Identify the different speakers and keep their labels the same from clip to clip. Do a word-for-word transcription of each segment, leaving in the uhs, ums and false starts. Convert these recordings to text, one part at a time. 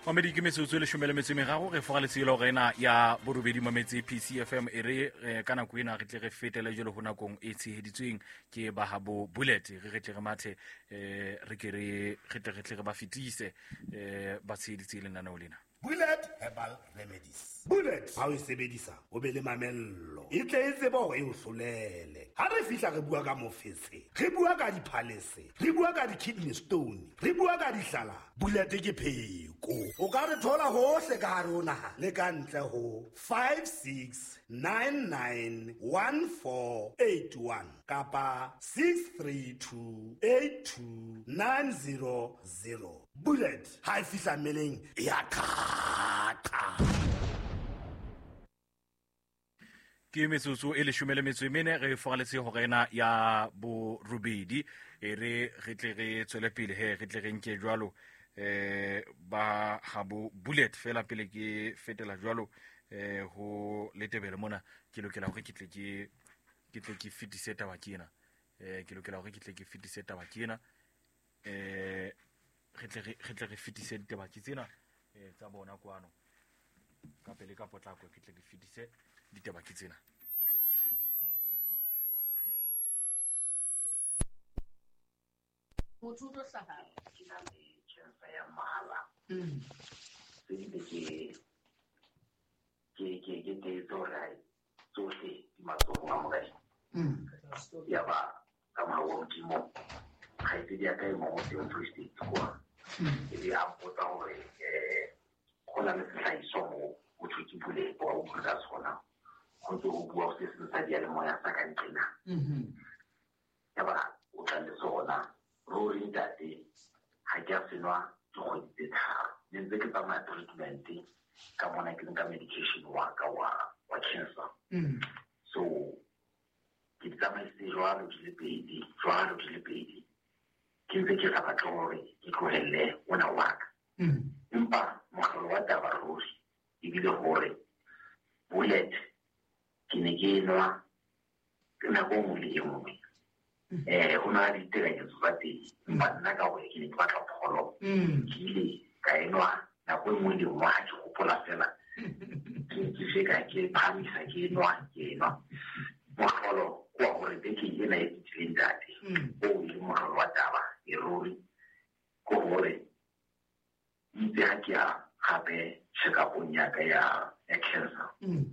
Speaker 1: Mamedi ke metsotso le shumele metso merago re foga letselo rena ya borobedi mametse P C F M e re kana go ina re tle re fetele jelo go nakong e tsheheditsweng ke ba habo bullet re re tle re mathe eh re ke re tle re tle re ba fitise eh ba tsheheditse le nana o lena
Speaker 2: Bullet Herbal Remedies. Bullet ha o e sebedisa o be le mamello. E tle e tseba hore e o hlolele. Ha re fihla re bua ka mofetse, re bua ka diphalese, re bua ka di-kidney stone, re bua ka dihlala. Bullet ke pheko. O ka re thola hohle ka hare ho naha le ka ntle ho five six nine nine one four eight one kapa six three two eight two nine zero zero. Bullet ha e fihla mmeleng e a qaka.
Speaker 1: ke metsotso e le shumele metso mene re fogaletse go rena ya bo robedi e re re tle re tswele pele he re tle re nke jwalo eh ba habo bullet fela pele ke fetela jwalo eh ho letebele mona ke lokela hore ke tle ke ke tle ke fitise taba kena eh ke lokela hore ke tle ke fitise taba kena eh re tle re tle re fitise ditaba tsena eh tsa bona kwano ka pele ka potlako ke tle ke fitise ditaba tsena
Speaker 3: motho o hlaha
Speaker 4: ke na le tjhelete ya mala
Speaker 3: mm
Speaker 4: se di ke ke ke ke te tsora tsohle di matsogo a morae
Speaker 3: mm
Speaker 4: ya ba ka mawo dimo ga e dia ka mo se o twist kwa e di a pota hore eh kona le tlhaiso mo o tshwitse bule o o ka sona go tlo go bua se se sa dia le moya sa ka ntlena
Speaker 3: mhm
Speaker 4: ya ba o tla le sona ruri date ha ke a senwa ke go ditetharo le ntse ke tsamaya treatment ka mona ke nka medication wa ka wa wa cancer
Speaker 3: mm
Speaker 4: so ke tsamaya se jwalo di le pedi jwalo di le pedi ke ntse ke sa batla hore ke tlohelle ona wa ka
Speaker 3: mm
Speaker 4: empa mogolo wa taba ruri e bile hore bullet ke ne ke nwa ke na go mo le yengwe eh ona di tekanyetso tsa teng empa nna ka gore ke ne ke batla pholo
Speaker 3: mm
Speaker 4: ke ile ka enwa nako e nngwe le nngwe ha ke gopola fela ke ke feka ke phamisa ke enwa ke enwa mogolo kwa gore beke ena e tsileng date o le mogolo wa taba e ruri ko gore itse ha ke a gape check-up-ong ya ka ya ya cancer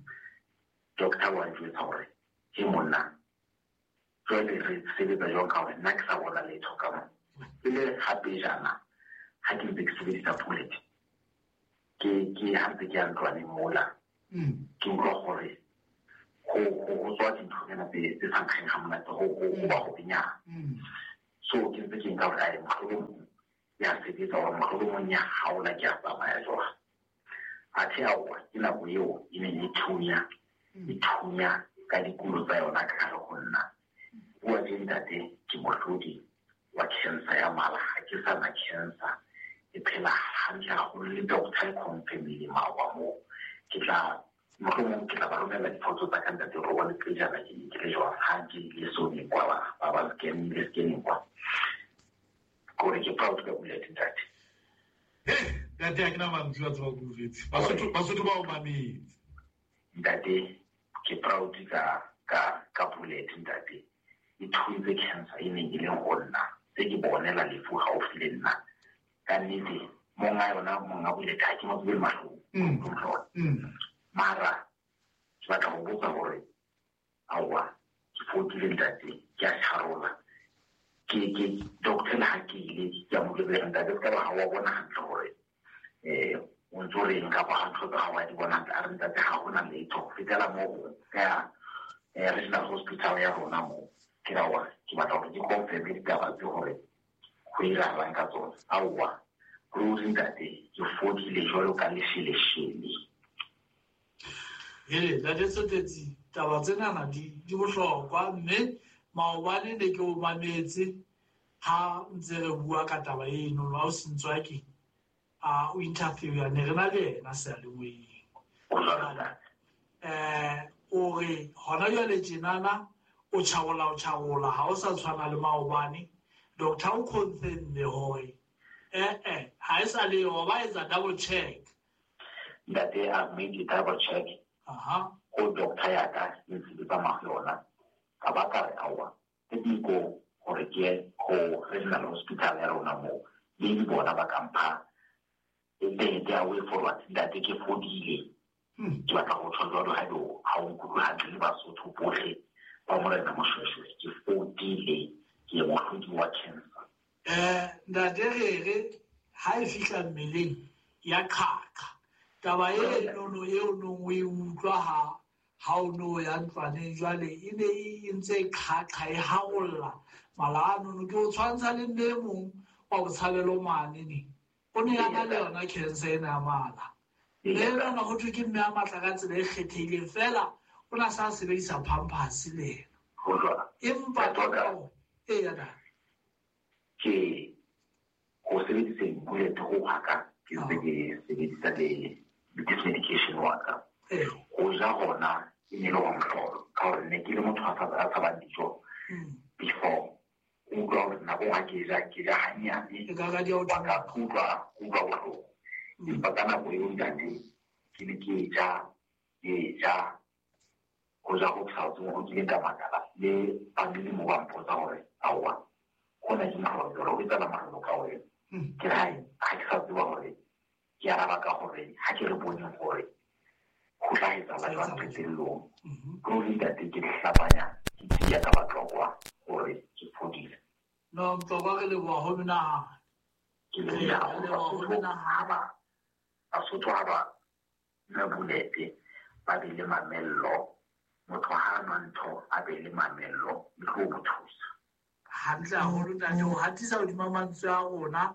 Speaker 4: doctor wa njwetsa gore ke monna jwale re sebetsa jwang ka gore nna ke sa bona letho ka mo e le gape jana ha ke ntse ke sebedisa bullet ke ke ha ntse ke a ntlwaneng mola ke utlwa gore go go tswa dinthonyana tse tse sa nkgeng ga monate go go ba go benya so ke ntse ke nka gore a e motlholo ya sebetsa gore motlholo mong ya gaola ke a tsamaya jwang a the aowa ke nako eo e ne e thunya e thunya ka dikulo tsa yona ka gare go nna bua ke ntate ke mohlodi wa cancer ya mala ha ke sa na cancer e phela hantle haholo le doctor confirmile mawa mo ke tla mohlomong ke tla ba romela diphoto tsa ka ntate ro bona ke jana ke ke le jwa ha ke le so ni kwa ba ba ba ke ni le ke ni kwa ko re ke proud ka bullet ntate
Speaker 5: ntate a ke na mang tla tswa go fetsi ba sotho ba sotho ba o mametse
Speaker 4: ntate ke proud ka ka ka bullet ntate e thuntse cancer e neng e leng go nna tse ke bonela lefu gaufi le nna ka nnete monga yona monga bullet ha ke mo tsebe mahlo mara ke batla go botsa gore aowa ke fotile ntate ke a tšharola ke ke doctor ha ke ile ke mo lebela ntate ka ba ha wa bona hantle gore eh o ntse re nka ba hantle ka ha wa di bona a re ntate ha gona letho fetela mo ka eh regional hospital ya rona mo ke rawa ke batla gore ke confirm ditaba tse gore go iralang ka tsona aowa ruri ntate ke fotile jwalo ka lesheleshele
Speaker 5: hele la tsetsetsi taba tsena di di bohlokwa mme maobane ne ke o mametse ha ntse re bua ka taba eno la o sentswa ke a o interview ya ne rena le ena se le moeng eh o re hona jwale tjenana o tšhagola o tšhagola ha o sa tshwana le maobane doctor o confirm hore eh eh ha I said, why is a double check?
Speaker 4: That they have made a double check.
Speaker 5: Uh-huh.
Speaker 4: Oh, Doctor Yata, in the Bamafiona, Kabaka Awa, the Digo, or again, or Regional Hospital Aeronamo, Lady Bonabacampa, they are way forward that they give for delay. To a hotel, how could have delivered so to Bohe, Pamela Namoshus, give for delay, he wanted to watch him.
Speaker 5: Eh, that they high figure milling, Yakaka. Taba e no no e no we utlwa ha ha o no ya ntlwane jwale e ne e ntse khakha e haolla malano no ke o tshwantsha le nemo wa go tshabelo mane ni o ne ya le yona cancer ena mala le lona go thwe ke mme a matla ka tsela e kgethile fela o na sa sebedisa pampers le empa tota e ya da
Speaker 4: ke go sebedisa bullet go haka ke se sebedisa le this medication waka go ja gona e ne le go mtlolo ka gore ne ke le motho a tsaba dijo before o go na go ga ke ja ke ja hanyane
Speaker 5: ka ga di o
Speaker 4: ka kutlwa kutlwa go go ka na go e ntse ke ne ke ja ke ja go ja go tsa go ke ka makala le pamili mo ba mpotsa gore awa gona ke mo go go tsala mahlo ka gore ke ra ha ke sa tswa gore ke araba ka gore ha ke re bone gore go tla etsa la jwa phetelong go le ka te ke hlapanya ke ya ka batlokwa gore ke fodile
Speaker 5: no mtlokwa ke le bo ho mina
Speaker 4: ke le ya go bona haba a sotho haba na bulete ba be le mamello motho ha no ntho a be le mamello le go bothusa
Speaker 5: hantle go le ntate o hatisa o di mamantse a rona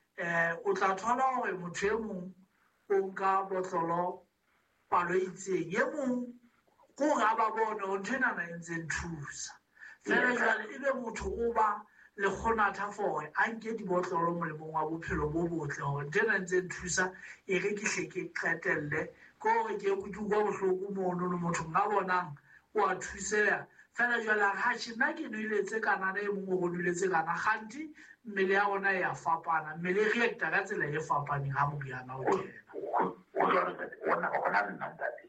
Speaker 5: eh o tla thola gore motho e mong o nka botlolo palo itseng ye mong go ga ba bone o ntena na ntse nthusa fela jale e be motho o ba le kgonatha for a nke di botlolo molemong wa bophelo bo botle gore ntena ntse nthusa e re ke hle ke qetelle ko re ke go tsuwa bohloko mono no motho nga bonang o a thusela fela jale ha tshina ke nweletse kana ne mongwe go nweletse kana ganti mmele ya ona ya fapana mmele reacta ka tsela e fapaneng ha moriana o kena
Speaker 4: o jwalo ona ona nna ntate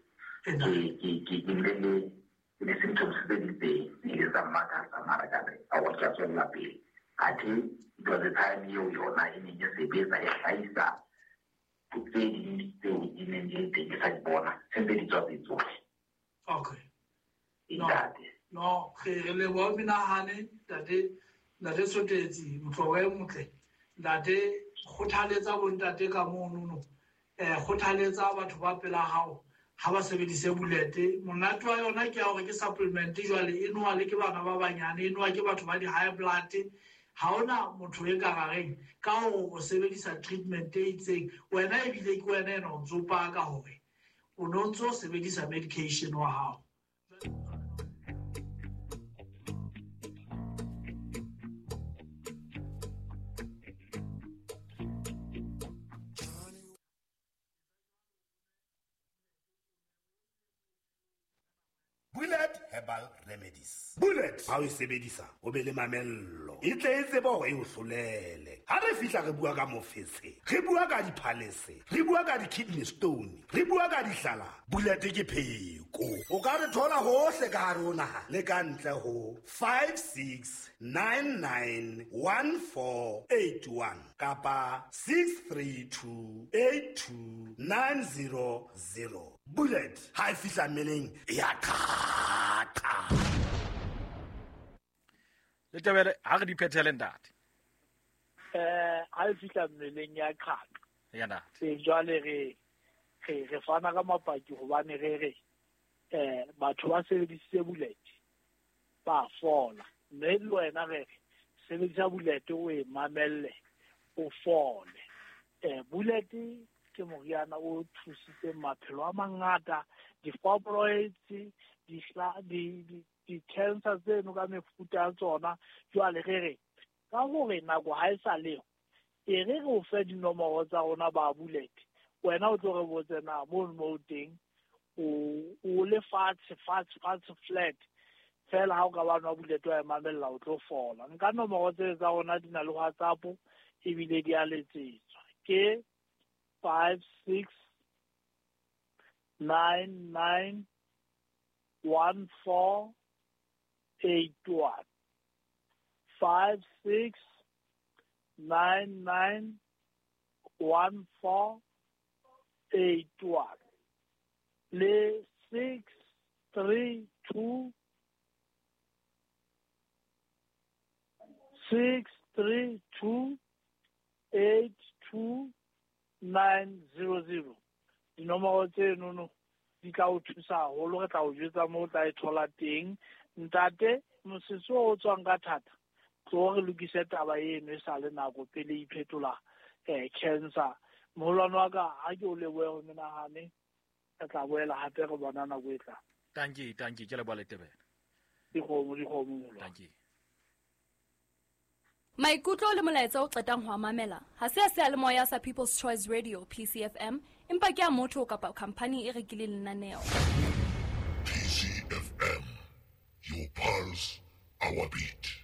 Speaker 4: ke ke ke le le le symptoms tse di teng le tsa maka tsa mara ka le a wa tsa tswela pele a thi do the time yo yona e ne se betsa e haisa tse di tse di ne di teng ka bona sempre di tswa tsotlhe
Speaker 5: okay
Speaker 4: no
Speaker 5: no re le bo minahane tate la re sotetse motlowe motle ntate khothaletsa bo ntate ka mono no eh khothaletsa batho ba pela hao ha ba sebedise bulete monate wa yona ke ya gore ke supplement jwale e noa le ke bana ba banyane e noa ke batho ba di high blood ha ona motho e ka gareng ka go sebedisa treatment e itseng wena e bile ke wena ena o tsopa ka gore o no ntso sebedisa medication wa hao
Speaker 2: Bullet Herbal Remedies. Bullet ha o sebedisa o be le mamello e tle e tseba hore e o hlolele ha re fihla re bua ka mofetse re bua ka diphalese re bua ka di-kidney stone re bua ka dihlala Bullet ke pheko o ka re thola hohle ka hare ho naha le ka ntle ho five six nine nine one four eight one kapa six three two eight two nine zero zero. Bullet ha e fihla mmeleng ya qaka
Speaker 1: le tabele ha re di phethele ntate
Speaker 3: eh ha e fihla mmeleng ya qaka
Speaker 1: ya ntate
Speaker 3: se jwale re re re fana ka mapaki go bane re re eh batho ba sebedisitse bullet ba fola mme le wena re sebedisa bullet o e mamelle o fole eh bullet ke moriana o thusitse maphelo a mangata di-fibroids di di-cancer tseno ka mefuta ya tsona jwale re re ka gore nako ha e sa leo e re re o fe dinomoro tsa rona ba bullet wena o tlo re botse na mo mo teng o le fatshe fatshe fatshe flat fela ha o ka bana bullet wa mamella o tlo fola nka nomoro tse tsa rona di na le WhatsApp e bile di a letsetswa ke five six nine nine one four eight one. Five six nine nine one four eight one. Le six three two six three two eight two nine zero zero. Dinomoro tse nono di tla o thusa haholo re tla o jwetsa mo o tla e thola teng. Ntate mosese o tswang ka thata tlo re lokise taba eno e sa le nako pele e phetola eh cancer. Moholwane wa ka ha ke o lebohe ho menahane re tla boela hape re bona nako e tlang.
Speaker 1: Thank you, thank you. Ke leboha le tebela.
Speaker 3: Dikgomo dikgomo.
Speaker 1: Thank you.
Speaker 6: Maikutlo le molaetsa o qetang ho mamela ha se se le moya sa People's Choice Radio P C F M empa ke a motho kapa company e rekile lenaneo.
Speaker 7: P C F M, your pulse, our beat.